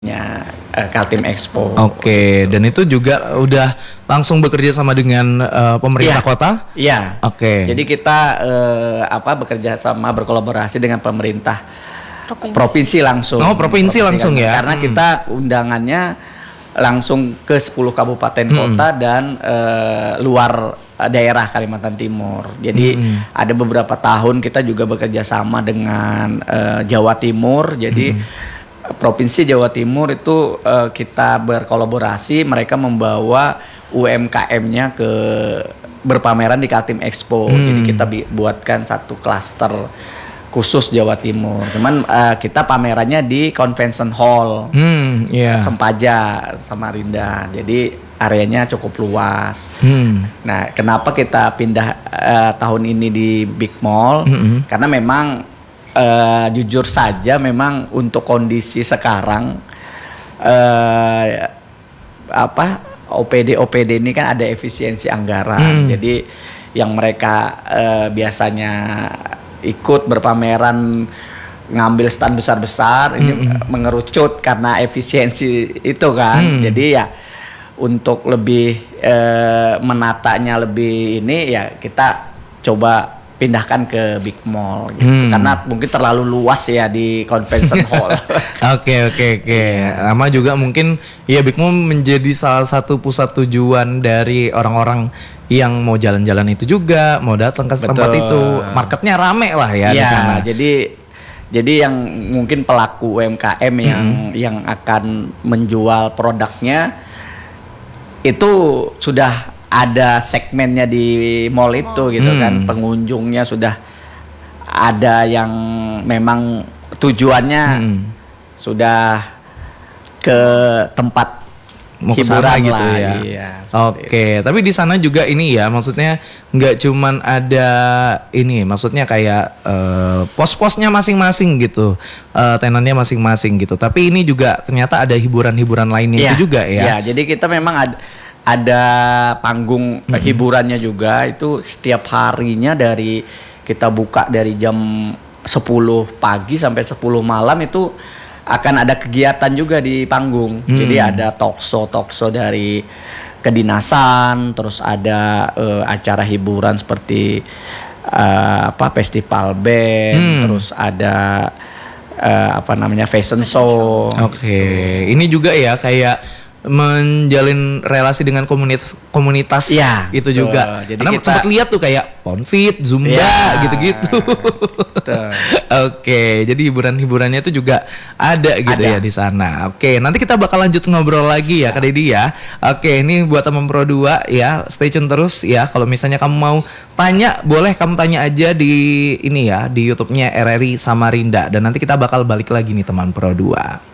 Kaltim Expo. Oke, dan itu juga udah langsung bekerja sama dengan pemerintah kota? Iya. Oke. Jadi kita bekerja sama berkolaborasi dengan pemerintah provinsi langsung. Oh, provinsi langsung ya. Karena kita undangannya langsung ke 10 kabupaten kota dan luar daerah Kalimantan Timur. Jadi ada beberapa tahun kita juga bekerja sama dengan Jawa Timur. Jadi Provinsi Jawa Timur itu kita berkolaborasi, mereka membawa UMKM-nya ke berpameran di Kaltim Expo. Jadi kita buatkan satu klaster khusus Jawa Timur. Cuman kita pamerannya di Convention Hall Sempaja, Samarinda. Jadi areanya cukup luas. Nah, kenapa kita pindah tahun ini di Big Mall? Karena memang jujur saja memang untuk kondisi sekarang OPD ini kan ada efisiensi anggaran. Jadi yang mereka biasanya ikut berpameran ngambil stand besar-besar ini mengerucut karena efisiensi itu kan. Jadi ya untuk lebih menatanya lebih ini ya kita coba pindahkan ke Big Mall gitu. Karena mungkin terlalu luas ya di Convention Hall. Oke. Sama juga mungkin ya Big Mall menjadi salah satu pusat tujuan dari orang-orang yang mau jalan-jalan itu juga, mau datang ke tempat itu. Marketnya rame lah ya di sana. Jadi yang mungkin pelaku UMKM yang akan menjual produknya itu sudah ada segmennya di mall itu gitu kan, pengunjungnya sudah ada yang memang tujuannya sudah ke tempat mau hiburan gitu lah, ya. Iya, Oke, tapi di sana juga ini ya, maksudnya nggak cuman ada ini, maksudnya kayak pos-posnya masing-masing gitu, tenannya masing-masing gitu. Tapi ini juga ternyata ada hiburan-hiburan lainnya itu juga ya. Iya, jadi kita memang ada panggung hiburannya juga, itu setiap harinya dari kita buka dari jam 10 pagi sampai 10 malam itu akan ada kegiatan juga di panggung. Jadi ada talk show dari kedinasan, terus ada acara hiburan seperti festival band, terus ada fashion show. Oke. Ini juga ya kayak menjalin relasi dengan komunitas itu juga. Jadi karena sempat lihat tuh kayak Ponfit, Zumba gitu-gitu. Oke, jadi hiburan-hiburannya itu juga ada gitu ya di sana. Oke, nanti kita bakal lanjut ngobrol lagi ya Kak Dedi ya. Oke, ini buat teman Pro 2 ya, stay tune terus ya. Kalau misalnya kamu mau tanya, boleh kamu tanya aja di ini ya, di YouTube-nya RRI Samarinda, dan nanti kita bakal balik lagi nih teman Pro 2.